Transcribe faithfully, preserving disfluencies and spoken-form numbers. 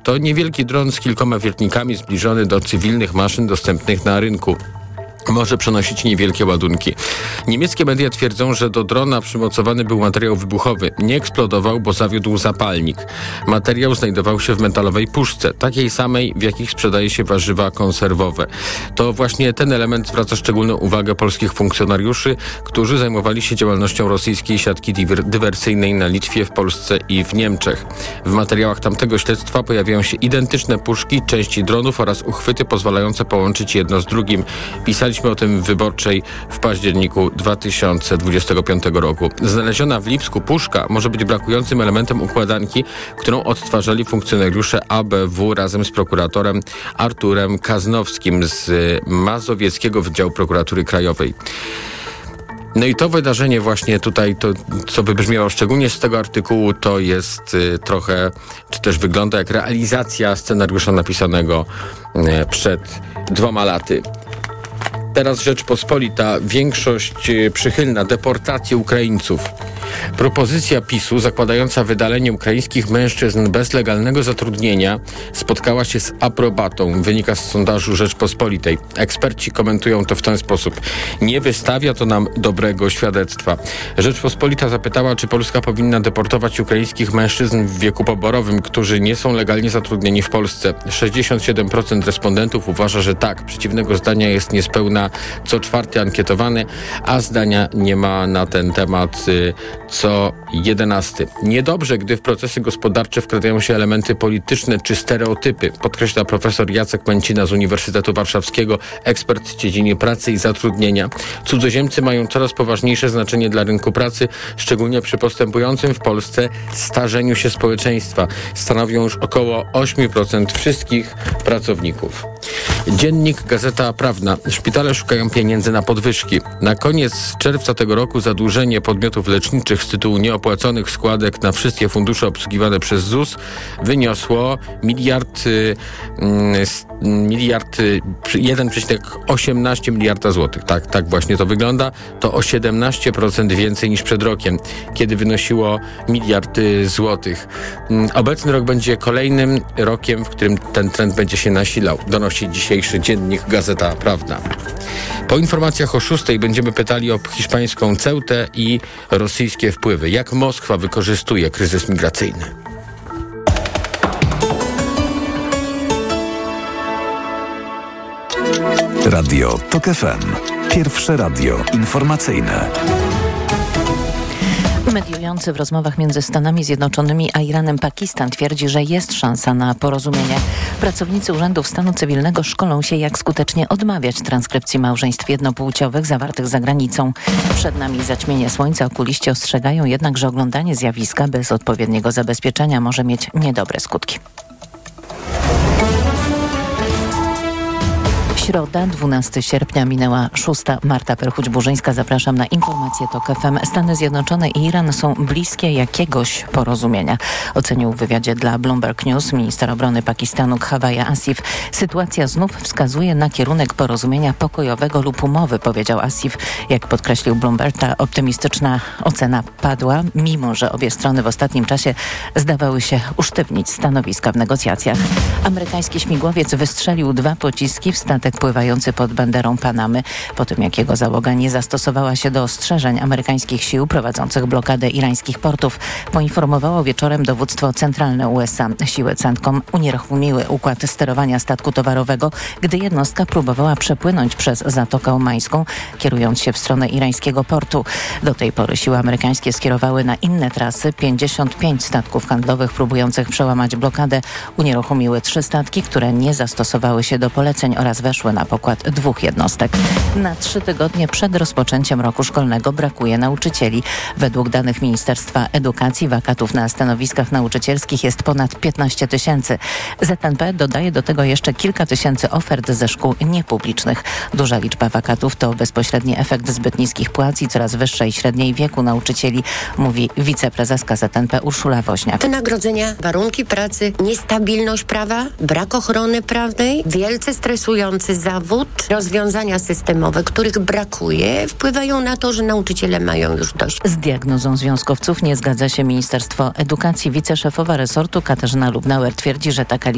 To niewielki dron z kilkoma wiertnikami zbliżony do cywilnych maszyn dostępnych na rynku. Może przenosić niewielkie ładunki. Niemieckie media twierdzą, że do drona przymocowany był materiał wybuchowy. Nie eksplodował, bo zawiódł zapalnik. Materiał znajdował się w metalowej puszce, takiej samej, w jakich sprzedaje się warzywa konserwowe. To właśnie ten element zwraca szczególną uwagę polskich funkcjonariuszy, którzy zajmowali się działalnością rosyjskiej siatki dywersyjnej na Litwie, w Polsce i w Niemczech. W materiałach tamtego śledztwa pojawiają się identyczne puszki, części dronów oraz uchwyty pozwalające połączyć jedno z drugim. Pisaliśmy o tym w Wyborczej w październiku dwa tysiące dwudziestego piątego roku. Znaleziona w Lipsku puszka może być brakującym elementem układanki, którą odtwarzali funkcjonariusze A B W razem z prokuratorem Arturem Kaznowskim z Mazowieckiego Wydziału Prokuratury Krajowej. No i to wydarzenie właśnie tutaj, to co wybrzmiało szczególnie z tego artykułu, to jest y, trochę, czy też wygląda jak realizacja scenariusza napisanego y, przed dwoma laty. Teraz Rzeczpospolita, większość przychylna deportacji Ukraińców. Propozycja PiSu zakładająca wydalenie ukraińskich mężczyzn bez legalnego zatrudnienia spotkała się z aprobatą, wynika z sondażu Rzeczpospolitej. Eksperci komentują to w ten sposób. Nie wystawia to nam dobrego świadectwa. Rzeczpospolita zapytała, czy Polska powinna deportować ukraińskich mężczyzn w wieku poborowym, którzy nie są legalnie zatrudnieni w Polsce. sześćdziesiąt siedem procent respondentów uważa, że tak. Przeciwnego zdania jest niespełna co czwarty ankietowany, a zdania nie ma na ten temat y, co jedenasty. Niedobrze, gdy w procesy gospodarcze wkradają się elementy polityczne czy stereotypy, podkreśla profesor Jacek Męcina z Uniwersytetu Warszawskiego, ekspert w dziedzinie pracy i zatrudnienia. Cudzoziemcy mają coraz poważniejsze znaczenie dla rynku pracy, szczególnie przy postępującym w Polsce starzeniu się społeczeństwa. Stanowią już około osiem procent wszystkich pracowników. Dziennik Gazeta Prawna. Szpitale szukają pieniędzy na podwyżki. Na koniec czerwca tego roku zadłużenie podmiotów leczniczych z tytułu nieopłaconych składek na wszystkie fundusze obsługiwane przez Z U S wyniosło miliard, miliard jeden przecinek osiemnaście miliarda złotych. Tak, tak właśnie to wygląda. To o siedemnaście procent więcej niż przed rokiem, kiedy wynosiło miliardy złotych. Obecny rok będzie kolejnym rokiem, w którym ten trend będzie się nasilał. Donosi dzisiejszy dziennik Gazeta Prawna. Po informacjach o szóstej będziemy pytali o hiszpańską Ceutę i rosyjskie wpływy. Jak Moskwa wykorzystuje kryzys migracyjny? Radio TOK F M. Pierwsze radio informacyjne. Mediujący w rozmowach między Stanami Zjednoczonymi a Iranem Pakistan twierdzi, że jest szansa na porozumienie. Pracownicy Urzędów Stanu Cywilnego szkolą się, jak skutecznie odmawiać transkrypcji małżeństw jednopłciowych zawartych za granicą. Przed nami zaćmienie słońca. Okuliści ostrzegają jednak, że oglądanie zjawiska bez odpowiedniego zabezpieczenia może mieć niedobre skutki. Środa, dwunastego sierpnia, minęła szósta. Marta Perchuć-Burzyńska, zapraszam na informacje TOK F M. Stany Zjednoczone i Iran są bliskie jakiegoś porozumienia. Ocenił w wywiadzie dla Bloomberg News minister obrony Pakistanu Khavaja Asif. Sytuacja znów wskazuje na kierunek porozumienia pokojowego lub umowy, powiedział Asif. Jak podkreślił Bloomberg, ta optymistyczna ocena padła, mimo że obie strony w ostatnim czasie zdawały się usztywnić stanowiska w negocjacjach. Amerykański śmigłowiec wystrzelił dwa pociski w statek pływający pod banderą Panamy, po tym jak jego załoga nie zastosowała się do ostrzeżeń amerykańskich sił prowadzących blokadę irańskich portów. Poinformowało wieczorem dowództwo centralne U S A. Siły CENTCOM unieruchomiły układ sterowania statku towarowego, gdy jednostka próbowała przepłynąć przez Zatokę Omańską, kierując się w stronę irańskiego portu. Do tej pory siły amerykańskie skierowały na inne trasy pięćdziesiąt pięć statków handlowych próbujących przełamać blokadę. Unieruchomiły trzy statki, które nie zastosowały się do poleceń oraz weszły na pokład dwóch jednostek. Na trzy tygodnie przed rozpoczęciem roku szkolnego brakuje nauczycieli. Według danych Ministerstwa Edukacji wakatów na stanowiskach nauczycielskich jest ponad piętnaście tysięcy. Z N P dodaje do tego jeszcze kilka tysięcy ofert ze szkół niepublicznych. Duża liczba wakatów to bezpośredni efekt zbyt niskich płac i coraz wyższej średniej wieku nauczycieli, mówi wiceprezeska Z N P Urszula Woźniak. Wynagrodzenia, warunki pracy, niestabilność prawa, brak ochrony prawnej, wielce stresujący zawód, rozwiązania systemowe, których brakuje, wpływają na to, że nauczyciele mają już dość. Z diagnozą związkowców nie zgadza się Ministerstwo Edukacji. Wiceszefowa resortu Katarzyna Lubnauer twierdzi, że taka